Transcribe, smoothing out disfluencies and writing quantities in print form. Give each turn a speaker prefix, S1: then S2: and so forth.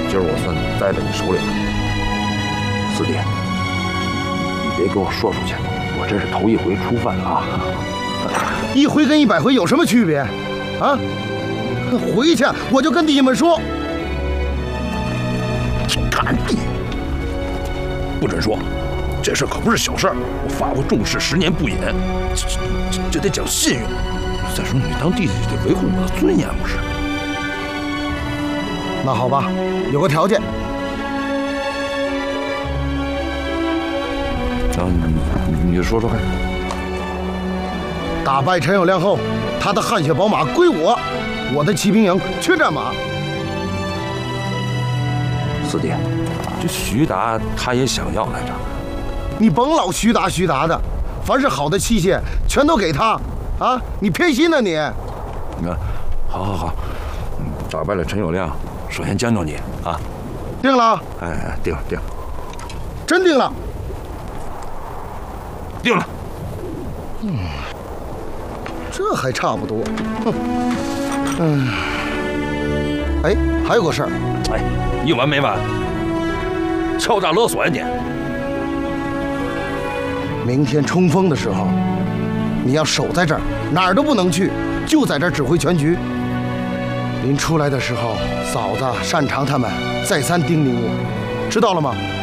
S1: 今儿我算栽在你手里了。四弟，你别给我说出去，我这是头一回出犯啊！
S2: 1回跟100回有什么区别？啊？回去我就跟弟兄们说。
S1: 干你！不准说，这事可不是小事儿。我发过重誓，10年不饮，这得讲信用。再说你当弟弟得维护我的尊严，不是？
S2: 那好吧，有个条件。
S1: 你就说说看。
S2: 打败陈友谅后，他的汗血宝马归我，我的骑兵营缺战马。
S1: 四弟，这徐达他也想要来着。
S2: 你甭老徐达的，凡是好的器械全都给他啊！你偏心呢你？
S1: 你看，好，打败了陈友谅，首先将就你啊。
S2: 定了？
S1: 哎，定，
S2: 真定了。
S1: 定了。
S2: 这还差不多。哎，还有个事儿。
S1: 哎，有完没完？敲诈勒索呀你！
S2: 明天冲锋的时候，你要守在这儿，哪儿都不能去，就在这儿指挥全局。临出来的时候，嫂子、擅长他们再三叮咛我，知道了吗？